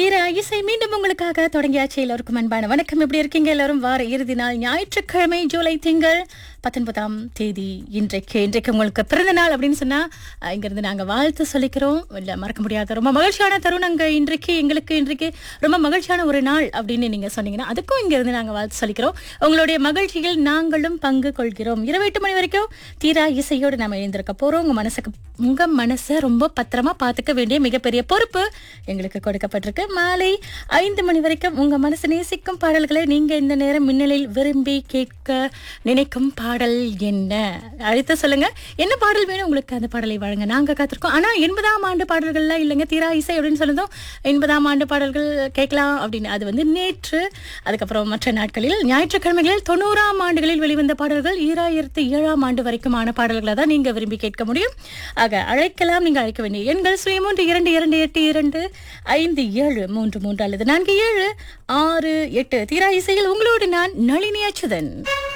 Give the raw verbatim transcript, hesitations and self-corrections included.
தீர இசை மீண்டும் உங்களுக்காக தொடங்கியாச்சு. எல்லோருக்கும் அன்பான வணக்கம். எப்படி இருக்கீங்க எல்லாரும்? வார இறுதி நாள் ஞாயிற்றுக்கிழமை ஜூலை திங்கள் பத்தொன்பதாம் தேதி இன்றைக்கு இன்றைக்கு உங்களுக்கு பிறந்த நாள் அப்படின்னு சொன்னா அஹ், இங்கிருந்து நாங்க வாழ்த்து சொல்லிக்கிறோம். இல்ல மறக்க முடியாத ரொம்ப மகிழ்ச்சியான தருணங்க இன்றைக்கு எங்களுக்கு இன்றைக்கு ரொம்ப மகிழ்ச்சியான ஒரு நாள் அப்படின்னு நீங்க சொன்னீங்கன்னா அதுக்கும் இங்கிருந்து நாங்க வாழ்த்து சொல்லிக்கிறோம். உங்களுடைய மகிழ்ச்சியில் நாங்களும் பங்கு கொள்கிறோம். இரவு எட்டு மணி வரைக்கும் தீரா இசையோடு நம்ம எழுந்திருக்க போறோம். உங்க மனசுக்கு உங்க மனசை ரொம்ப பத்திரமா பாத்துக்க வேண்டிய மிகப்பெரிய பொறுப்பு எங்களுக்கு கொடுக்கப்பட்டிருக்கு. மாலை ஐந்து மணி வரைக்கும் உங்க மனசு நேசிக்கும் பாடல்களை நீங்க இந்த நேரம் மின்னலில் விரும்பி கேட்க நினைக்கும் பாடல் என்ன அழைத்து சொல்லுங்க. என்ன பாடல் வேணும் உங்களுக்கு, அந்த பாடலை வழங்க நாங்க காத்திருக்கோம். ஆனா எண்பதாம் ஆண்டு பாடல்கள்லாம் இல்லைங்க, தீரா இசை அப்படின்னு சொன்னதும் எண்பதாம் ஆண்டு பாடல்கள் கேட்கலாம் அப்படின்னு. அது வந்து நேற்று, அதுக்கப்புறம் மற்ற நாட்களில் ஞாயிற்றுக்கிழமைகளில் தொண்ணூறாம் ஆண்டுகளில் வெளிவந்த பாடல்கள் ஈராயிரத்தி ஏழாம் ஆண்டு வரைக்குமான பாடல்களை தான் நீங்க விரும்பி கேட்க முடியும். ஆக அழைக்கலாம். நீங்க அழைக்க வேண்டிய எண்கள் சுய மூன்று இரண்டு இரண்டு எட்டு இரண்டு ஐந்து ஏழு மூன்று மூன்று அல்லது நான்கு ஏழு ஆறு எட்டு. தீரா இசையில் உங்களோடு நான் நளினி அச்சுதன்.